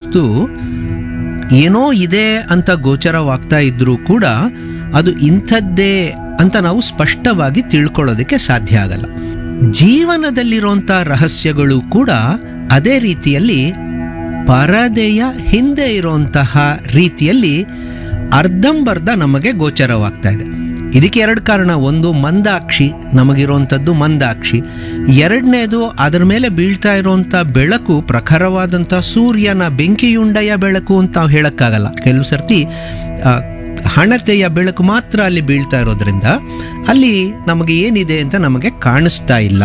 ವಸ್ತು ಏನೋ ಇದೆ ಅಂತ ಗೋಚರವಾಗ್ತಾ ಇದ್ರೂ ಕೂಡ ಅದು ಇಂಥದ್ದೇ ಅಂತ ನಾವು ಸ್ಪಷ್ಟವಾಗಿ ತಿಳ್ಕೊಳ್ಳೋದಕ್ಕೆ ಸಾಧ್ಯ ಆಗಲ್ಲ. ಜೀವನದಲ್ಲಿರುವಂಥ ರಹಸ್ಯಗಳು ಕೂಡ ಅದೇ ರೀತಿಯಲ್ಲಿ ಪರದೆಯ ಹಿಂದೆ ಇರುವಂತಹ ರೀತಿಯಲ್ಲಿ ಅರ್ಧಂಬರ್ಧ ನಮಗೆ ಗೋಚರವಾಗ್ತಾ ಇದೆ. ಇದಕ್ಕೆ ಎರಡು ಕಾರಣ. ಒಂದು, ಮಂದಾಕ್ಷಿ, ನಮಗಿರುವಂಥದ್ದು ಮಂದಾಕ್ಷಿ. ಎರಡನೇದು, ಅದರ ಮೇಲೆ ಬೀಳ್ತಾ ಇರುವಂಥ ಬೆಳಕು ಪ್ರಖರವಾದಂಥ ಸೂರ್ಯನ ಬೆಂಕಿಯುಂಡೆಯ ಬೆಳಕು ಅಂತ ನಾವು ಹೇಳೋಕ್ಕಾಗಲ್ಲ. ಕೆಲವು ಸರ್ತಿ ಹಣತೆಯ ಬೆಳಕು ಮಾತ್ರ ಅಲ್ಲಿ ಬೀಳ್ತಾ ಇರೋದ್ರಿಂದ ಅಲ್ಲಿ ನಮಗೆ ಏನಿದೆ ಅಂತ ನಮಗೆ ಕಾಣಿಸ್ತಾ ಇಲ್ಲ.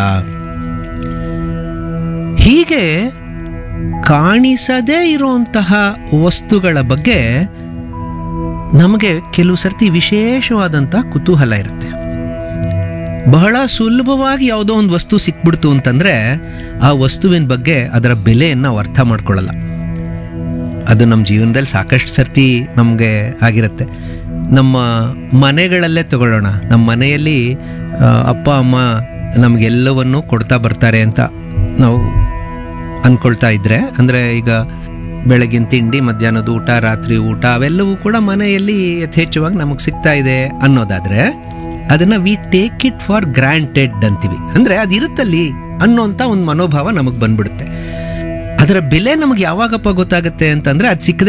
ಹೀಗೆ ಕಾಣಿಸದೇ ಇರುವಂತಹ ವಸ್ತುಗಳ ಬಗ್ಗೆ ನಮಗೆ ಕೆಲವು ಸರ್ತಿ ವಿಶೇಷವಾದಂಥ ಕುತೂಹಲ ಇರುತ್ತೆ. ಬಹಳ ಸುಲಭವಾಗಿ ಯಾವುದೋ ಒಂದು ವಸ್ತು ಸಿಕ್ಬಿಡ್ತು ಅಂತಂದರೆ ಆ ವಸ್ತುವಿನ ಬಗ್ಗೆ ಅದರ ಬೆಲೆಯನ್ನು ನಾವು ಅರ್ಥ ಮಾಡ್ಕೊಳ್ಳಲ್ಲ. ಅದು ನಮ್ಮ ಜೀವನದಲ್ಲಿ ಸಾಕಷ್ಟು ಸರ್ತಿ ನಮಗೆ ಆಗಿರುತ್ತೆ. ನಮ್ಮ ಮನೆಗಳಲ್ಲೇ ತಗೊಳ್ಳೋಣ. ನಮ್ಮ ಮನೆಯಲ್ಲಿ ಅಪ್ಪ ಅಮ್ಮ ನಮಗೆಲ್ಲವನ್ನೂ ಕೊಡ್ತಾ ಬರ್ತಾರೆ ಅಂತ ನಾವು ಅಂದ್ಕೊಳ್ತಾ ಇದ್ದರೆ, ಅಂದರೆ ಈಗ ಬೆಳಗಿನ ತಿಂಡಿ, ಮಧ್ಯಾಹ್ನದ ಊಟ, ರಾತ್ರಿ ಊಟ ಅವೆಲ್ಲವೂ ಕೂಡ ಮನೆಯಲ್ಲಿ ಯಥೇಚ್ಛವಾಗಿ ನಮಗೆ ಸಿಗ್ತಾ ಇದೆ ಅನ್ನೋದಾದರೆ ಅದನ್ನು we take it for granted ಅಂತೀವಿ. ಅಂದರೆ ಅದಿರುತ್ತಲ್ಲಿ ಅನ್ನೋಂಥ ಒಂದು ಮನೋಭಾವ ನಮಗೆ ಬಂದ್ಬಿಡುತ್ತೆ. ಅದರ ಬೆಲೆ ನಮಗೆ ಯಾವಾಗಪ್ಪ ಗೊತ್ತಾಗುತ್ತೆ ಅಂತಂದರೆ ಅದು ಸಿಕ್ಕದೇ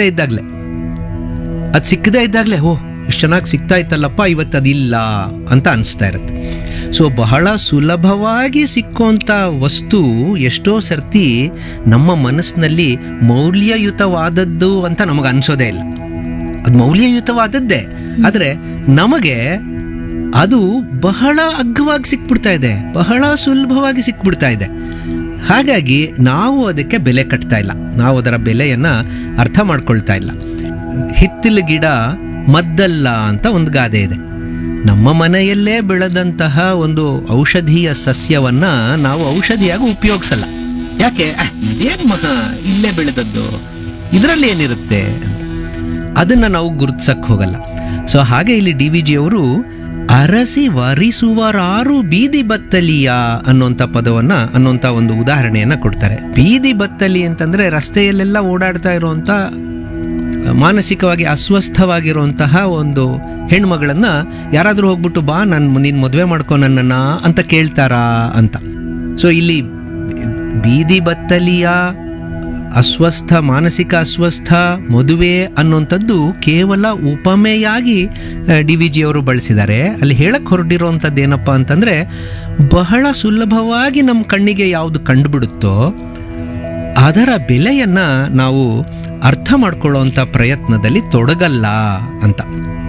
ಇದ್ದಾಗಲೇ ಓಹ್ ಇಷ್ಟು ಚೆನ್ನಾಗಿ ಸಿಗ್ತಾ ಇತ್ತಲ್ಲಪ್ಪ, ಇವತ್ತು ಅದಿಲ್ಲ ಅಂತ ಅನಿಸ್ತಾ ಇರುತ್ತೆ. ಸೊ ಬಹಳ ಸುಲಭವಾಗಿ ಸಿಕ್ಕುವಂಥ ವಸ್ತು ಎಷ್ಟೋ ಸರ್ತಿ ನಮ್ಮ ಮನಸ್ಸಿನಲ್ಲಿ ಮೌಲ್ಯಯುತವಾದದ್ದು ಅಂತ ನಮಗೆ ಅನಿಸೋದೇ ಇಲ್ಲ. ಅದು ಮೌಲ್ಯಯುತವಾದದ್ದೇ, ಆದರೆ ನಮಗೆ ಅದು ಬಹಳ ಅಗ್ಗವಾಗಿ ಸಿಕ್ಬಿಡ್ತಾ ಇದೆ, ಬಹಳ ಸುಲಭವಾಗಿ ಸಿಕ್ಬಿಡ್ತಾ ಇದೆ. ಹಾಗಾಗಿ ನಾವು ಅದಕ್ಕೆ ಬೆಲೆ ಕಟ್ತಾ ಇಲ್ಲ, ನಾವು ಅದರ ಬೆಲೆಯನ್ನು ಅರ್ಥ ಮಾಡ್ಕೊಳ್ತಾ ಇಲ್ಲ. ಹಿತ್ತಲ ಗಿಡ ಮದ್ದಲ್ಲ ಅಂತ ಒಂದು ಗಾದೆ ಇದೆ. ನಮ್ಮ ಮನೆಯಲ್ಲೇ ಬೆಳೆದಂತಹ ಒಂದು ಔಷಧೀಯ ಸಸ್ಯವನ್ನು ನಾವು ಔಷಧಿಯಾಗಿ ಉಪಯೋಗಿಸಲ್ಲ. ಯಾಕೆ? ಇದೇನು ಮಹಾ ಇಲ್ಲೇ ಬೆಳೆದದ್ದು, ಇದರಲ್ಲಿ ಏನಿರುತ್ತೆ ಅಂತ ಅದನ್ನು ನಾವು ಗುರುತಿಸಕ್ಕೆ ಹೋಗಲ್ಲ. ಸೊ ಹಾಗೆ ಇಲ್ಲಿ DVG ಅವರು ಅರಸಿ ವರಿಸುವರಾರು ಬೀದಿ ಬತ್ತಲಿಯ ಅನ್ನೋಂಥ ಪದವನ್ನು, ಅನ್ನೋಂಥ ಒಂದು ಉದಾಹರಣೆಯನ್ನು ಕೊಡ್ತಾರೆ. ಬೀದಿ ಬತ್ತಲಿ ಅಂತಂದರೆ ರಸ್ತೆಯಲ್ಲೆಲ್ಲ ಓಡಾಡ್ತಾ ಇರುವಂಥ ಮಾನಸಿಕವಾಗಿ ಅಸ್ವಸ್ಥವಾಗಿರುವಂತಹ ಒಂದು ಹೆಣ್ಮಗಳನ್ನು ಯಾರಾದರೂ ಹೋಗ್ಬಿಟ್ಟು ಬಾ ನೀನು ಮದುವೆ ಮಾಡ್ಕೊ ನನ್ನನ್ನು ಅಂತ ಕೇಳ್ತಾರಾ ಅಂತ. ಸೊ ಇಲ್ಲಿ ಬೀದಿ ಬತ್ತಲಿಯ ಅಸ್ವಸ್ಥ, ಮಾನಸಿಕ ಅಸ್ವಸ್ಥ, ಮದುವೆ ಅನ್ನೋಂಥದ್ದು ಕೇವಲ ಉಪಮೆಯಾಗಿ DVG ಅವರು ಬಳಸಿದ್ದಾರೆ. ಅಲ್ಲಿ ಹೇಳಕ್ಕೆ ಹೊರಟಿರೋವಂಥದ್ದು ಏನಪ್ಪ ಅಂತಂದರೆ, ಬಹಳ ಸುಲಭವಾಗಿ ನಮ್ಮ ಕಣ್ಣಿಗೆ ಯಾವುದು ಕಂಡುಬಿಡುತ್ತೋ ಅದರ ಬೆಲೆಯನ್ನು ನಾವು ಅರ್ಥ ಮಾಡ್ಕೊಳ್ಳೋವಂಥ ಪ್ರಯತ್ನದಲ್ಲಿ ತೊಡಗಲ್ಲ ಅಂತ.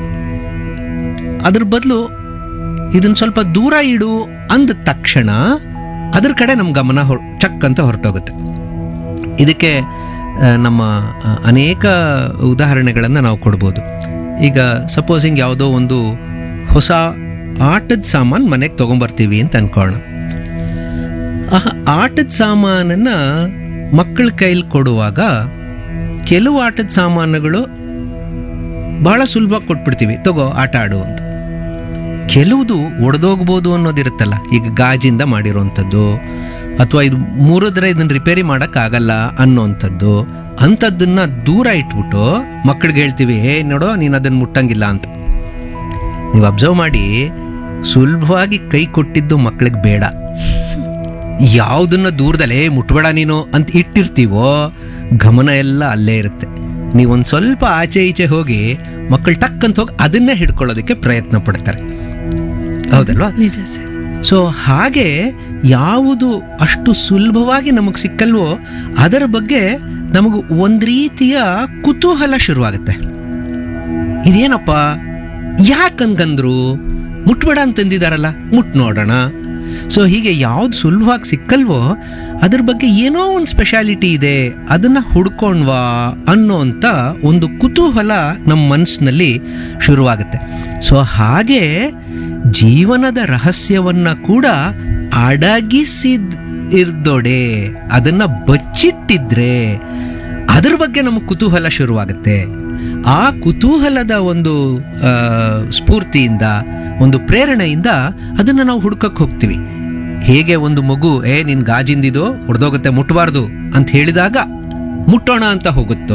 ಅದ್ರ ಬದಲು ಇದನ್ನು ಸ್ವಲ್ಪ ದೂರ ಇಡು ಅಂದ ತಕ್ಷಣ ಅದ್ರ ಕಡೆ ನಮ್ಮ ಗಮನ ಚಕ್ ಅಂತ ಹೊರಟೋಗುತ್ತೆ. ಇದಕ್ಕೆ ನಮ್ಮ ಅನೇಕ ಉದಾಹರಣೆಗಳನ್ನು ನಾವು ಕೊಡ್ಬೋದು. ಈಗ ಸಪೋಸಿಂಗ್ ಯಾವುದೋ ಒಂದು ಹೊಸ ಆಟದ ಸಾಮಾನು ಮನೆಗೆ ತೊಗೊಂಬರ್ತೀವಿ ಅಂತ ಅನ್ಕೊಳ್ಳೋಣ. ಆ ಆಟದ ಸಾಮಾನನ್ನು ಮಕ್ಕಳ ಕೈಲಿ ಕೊಡುವಾಗ ಕೆಲವು ಆಟದ ಸಾಮಾನುಗಳು ಬಹಳ ಸುಲಭವಾಗಿ ಕೊಟ್ಬಿಡ್ತೀವಿ, ತಗೋ ಆಟ ಆಡು ಅಂತ. ಕೆಲವುದು ಒಡೆದೋಗ್ಬೋದು ಅನ್ನೋದಿರುತ್ತಲ್ಲ, ಈಗ ಗಾಜಿಂದ ಮಾಡಿರೋವಂಥದ್ದು, ಅಥವಾ ಇದು ಮುರಿದ್ರೆ ಇದನ್ನು ರಿಪೇರಿ ಮಾಡೋಕ್ಕಾಗಲ್ಲ ಅನ್ನೋವಂಥದ್ದು, ಅಂಥದ್ದನ್ನು ದೂರ ಇಟ್ಬಿಟ್ಟು ಮಕ್ಕಳಿಗೆ ಹೇಳ್ತೀವಿ, ನೋಡೋ ನೀನು ಅದನ್ನು ಮುಟ್ಟಂಗಿಲ್ಲ ಅಂತ. ನೀವು ಅಬ್ಸರ್ವ್ ಮಾಡಿ, ಸುಲಭವಾಗಿ ಕೈ ಕೊಟ್ಟಿದ್ದು ಮಕ್ಕಳಿಗೆ ಬೇಡ. ಯಾವುದನ್ನು ದೂರದಲ್ಲೇ ಮುಟ್ಬೇಡ ನೀನು ಅಂತ ಇಟ್ಟಿರ್ತೀವೋ ಗಮನ ಎಲ್ಲ ಅಲ್ಲೇ ಇರುತ್ತೆ. ನೀವೊಂದು ಸ್ವಲ್ಪ ಆಚೆ ಈಚೆ ಹೋಗಿ ಮಕ್ಕಳು ಟಕ್ ಅಂತ ಹೋಗಿ ಅದನ್ನೇ ಹಿಡ್ಕೊಳ್ಳೋದಕ್ಕೆ ಪ್ರಯತ್ನ ಪಡ್ತಾರೆ, ಹೌದಲ್ವಾ? ನಿಜ ಸರ್. ಸೊ ಹಾಗೆ ಯಾವುದು ಅಷ್ಟು ಸುಲಭವಾಗಿ ನಮಗೆ ಸಿಕ್ಕಲ್ವೋ ಅದರ ಬಗ್ಗೆ ನಮಗೂ ಒಂದು ರೀತಿಯ ಕುತೂಹಲ ಶುರುವಾಗುತ್ತೆ. ಇದೇನಪ್ಪ, ಯಾಕಂಗಂದ್ರು, ಮುಟ್ಬೇಡ ಅಂತಂದಿದಾರಲ್ಲ, ಮುಟ್ ನೋಡೋಣ. ಸೊ ಹೀಗೆ ಯಾವ್ದು ಸುಲಭವಾಗಿ ಸಿಕ್ಕಲ್ವೋ ಅದ್ರ ಬಗ್ಗೆ ಏನೋ ಒಂದು ಸ್ಪೆಷಾಲಿಟಿ ಇದೆ, ಅದನ್ನು ಹುಡ್ಕೊಂಡ್ವಾ ಅನ್ನೋಂಥ ಒಂದು ಕುತೂಹಲ ನಮ್ಮ ಮನಸ್ಸಿನಲ್ಲಿ ಶುರುವಾಗುತ್ತೆ. ಸೊ ಹಾಗೆ ಜೀವನದ ರಹಸ್ಯವನ್ನು ಕೂಡ ಅಡಗಿಸಿರ್ದೊಡೆ, ಅದನ್ನು ಬಚ್ಚಿಟ್ಟಿದ್ರೆ ಅದ್ರ ಬಗ್ಗೆ ನಮಗೆ ಕುತೂಹಲ ಶುರುವಾಗುತ್ತೆ. ಆ ಕುತೂಹಲದ ಒಂದು ಸ್ಫೂರ್ತಿಯಿಂದ, ಒಂದು ಪ್ರೇರಣೆಯಿಂದ ಅದನ್ನು ನಾವು ಹುಡ್ಕಕ್ಕೆ ಹೋಗ್ತೀವಿ. ಹೇಗೆ ಒಂದು ಮಗು ನಿನ್ ಗಾಜಿಂದಿದು ಹೊಡೆದೋಗುತ್ತೆ ಮುಟ್ಟಬಾರ್ದು ಅಂತ ಹೇಳಿದಾಗ ಮುಟ್ಟೋಣ ಅಂತ ಹೋಗುತ್ತೋ,